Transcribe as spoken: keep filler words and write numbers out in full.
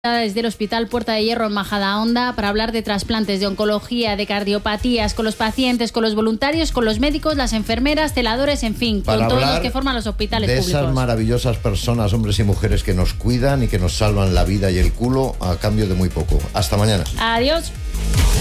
Desde el Hospital Puerta de Hierro en Majadahonda para hablar de trasplantes, de oncología, de cardiopatías, con los pacientes, con los voluntarios, con los médicos, las enfermeras, celadores, en fin, para con todos los que forman los hospitales de públicos. Esas maravillosas personas, hombres y mujeres que nos cuidan y que nos salvan la vida y el culo a cambio de muy poco. Hasta mañana. Adiós.